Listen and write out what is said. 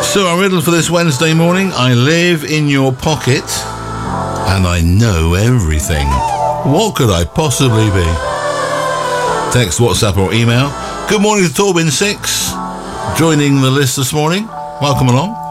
So our riddle for this Wednesday morning: I live in your pocket and I know everything. What could I possibly be? Text, WhatsApp or email. Good morning to Torbin 6, joining the list this morning. Welcome along.